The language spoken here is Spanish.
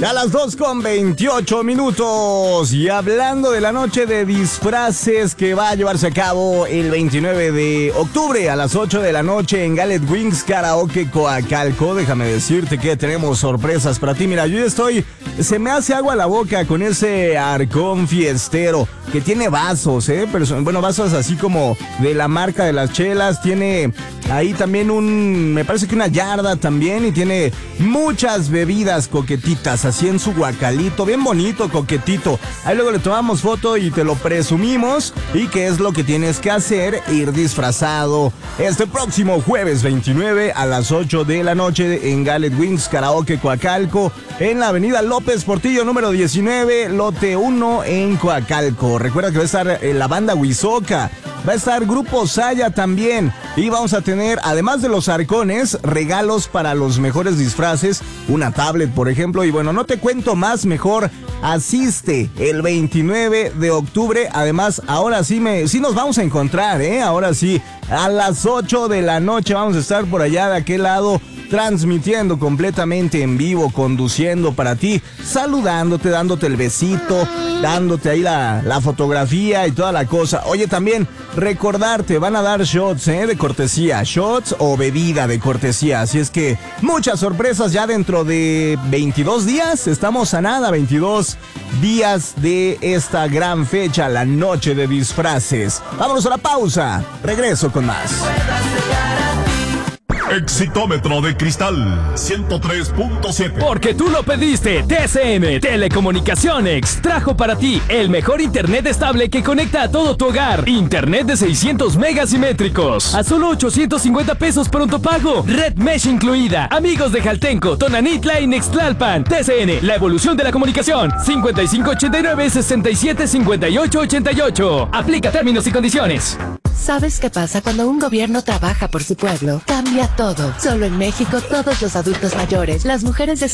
A las 2:28. Y hablando de la noche de disfraces que va a llevarse a cabo el 29 de octubre a las 8 de la noche en Gallet Wings Karaoke Coacalco, déjame decirte que tenemos sorpresas para ti. Mira, yo ya se me hace agua la boca con ese arcón fiestero que tiene vasos, pero vasos así como de la marca de las chelas. Tiene ahí también me parece que una yarda también, y tiene muchas bebidas coquetitas así en su guacalito, bien bonito, coquetito. Ahí luego le tomamos foto y te lo presumimos. ¿Y qué es lo que tienes que hacer? Ir disfrazado este próximo jueves 29 a las 8 de la noche en Gallet Wings Karaoke Coacalco, en la avenida López Portillo número 19, lote 1 en Coacalco. Recuerda que va a estar la banda Huizoca, va a estar Grupo Saya también, y vamos a tener, además de los arcones, regalos para los mejores disfraces, una tablet por ejemplo. Y bueno, no te cuento más, mejor asiste el 29 de octubre. Además, ahora sí nos vamos a encontrar, ahora sí, a las 8 de la noche vamos a estar por allá de aquel lado, transmitiendo completamente en vivo, conduciendo para ti, saludándote, dándote el besito, dándote ahí la fotografía y toda la cosa. Oye, también recordarte, van a dar shots de cortesía, shots o bebida de cortesía. Así es que muchas sorpresas ya dentro de 22 días. Estamos a nada, 22 días de esta gran fecha, la noche de disfraces. Vámonos a la pausa, regreso con más. Exitómetro de cristal 103.7. Porque tú lo pediste. TCM Telecomunicaciones trajo para ti el mejor internet estable que conecta a todo tu hogar. Internet de 600 megas simétricos a solo 850 pesos pronto pago. Red Mesh incluida. Amigos de Jaltenco, Tonanitla y Nextlalpan. TCN, la evolución de la comunicación. 5589-675888. Aplica términos y condiciones. ¿Sabes qué pasa cuando un gobierno trabaja por su pueblo? Cambia todo. Solo en México, todos los adultos mayores, las mujeres de